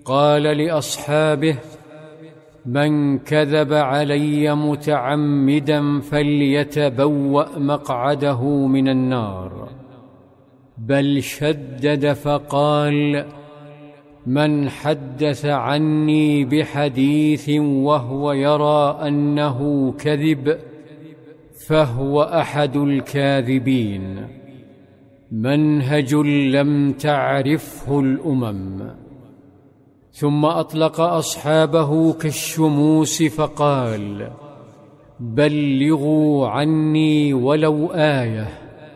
قال لأصحابه: من كذب علي متعمدا فليتبوأ مقعده من النار. بل شدد فقال: من حدث عني بحديث وهو يرى أنه كذب فهو أحد الكاذبين. منهج لم تعرفه الأمم. ثم أطلق أصحابه كالشموس فقال: بلغوا عني ولو آية.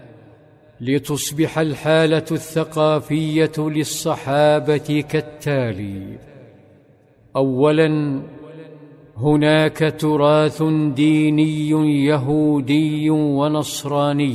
لتصبح الحالة الثقافية للصحابة كالتالي: أولاً، هناك تراث ديني يهودي ونصراني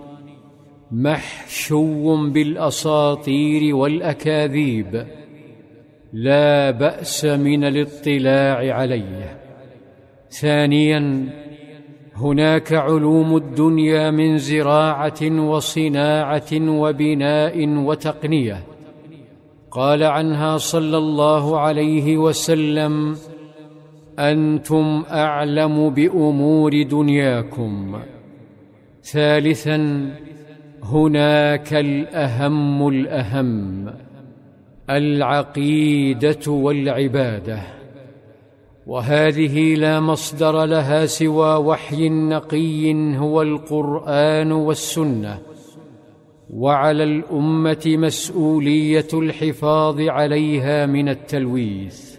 محشو بالأساطير والأكاذيب، لا بأس من الاطلاع عليه. ثانياً، هناك علوم الدنيا من زراعة وصناعة وبناء وتقنية، قال عنها صلى الله عليه وسلم: أنتم أعلم بأمور دنياكم. ثالثاً، هناك الأهم الأهم، العقيدة والعبادة، وهذه لا مصدر لها سوى وحي نقي هو القرآن والسنة، وعلى الأمة مسؤولية الحفاظ عليها من التلويث.